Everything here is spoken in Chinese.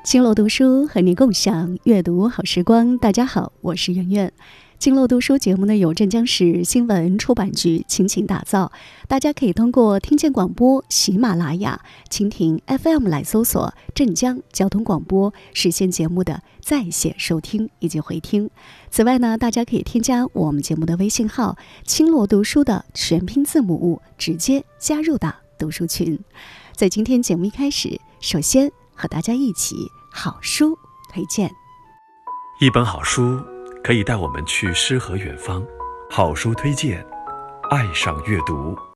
青楼读书和你共享阅读好时光。大家好，我是圆圆。青楼读书节目呢由镇江市新闻出版局倾情打造，大家可以通过听见广播、喜马拉雅、蜻蜓 FM 来搜索镇江交通广播，实现节目的在线收听以及回听。此外呢，大家可以添加我们节目的微信号青楼读书的全拼字母，直接加入到读书群。在今天节目一开始，首先和大家一起好书推荐。 一本好书可以带我们去诗和远方，好书推荐，爱上阅读。